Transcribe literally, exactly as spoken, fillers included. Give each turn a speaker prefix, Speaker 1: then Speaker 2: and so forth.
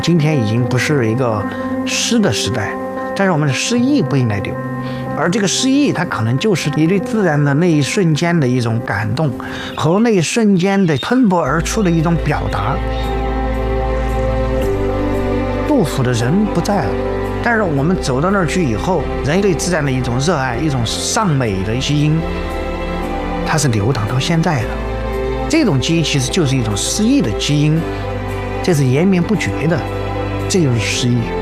Speaker 1: 们今天已经不是一个诗的时代，但是我们的诗意不应该丢。而这个诗意，它可能就是你对自然的那一瞬间的一种感动，和那一瞬间的喷薄而出的一种表达。杜甫的人不在了，但是我们走到那儿去以后，人对自然的一种热爱，一种尚美的基因，它是流淌到现在的。这种基因其实就是一种诗意的基因，这是延绵不绝的，这就是诗意。